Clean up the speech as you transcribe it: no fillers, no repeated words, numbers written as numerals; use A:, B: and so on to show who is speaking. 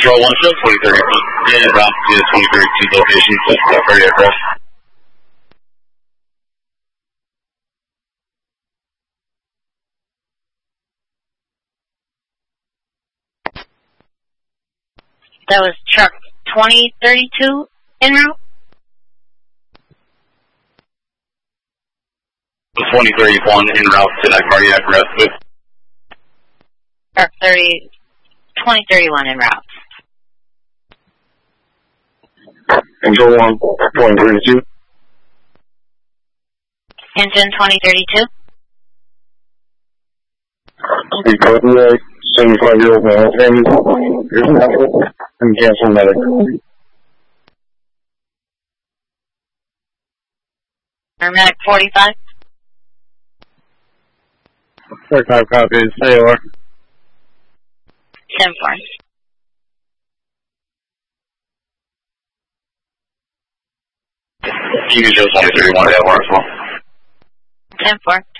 A: Control 1 show 2030 and route to 2032 location, cardiac arrest.
B: That was truck 2032 en route?
A: 2031 en route to that cardiac arrest.
B: Truck 2031 en route.
C: Control 1, 2032.
B: Engine 2032.
C: Speed code 75-year-old male, and cancel medic.
B: Paramedic 45.
C: 45 copies, AOR.
B: 10-4.
A: You can show 2031 AOR as well.
B: 10-4.